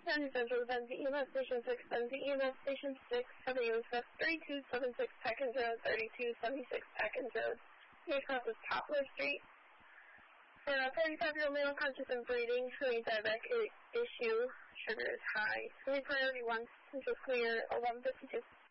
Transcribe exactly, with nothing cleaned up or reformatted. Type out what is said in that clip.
County Central, then to E M S Station six, then to E M S Station six, Heavy Joseph, thirty-two seventy-six Atkins Road, thirty-two seventy-six Atkins Road. Near crosses Poplar Street. For a thirty-five-year-old male conscious and breathing, who needs diabetic issue, sugar is high. Who needs priority one, central clear, eleven fifty-two.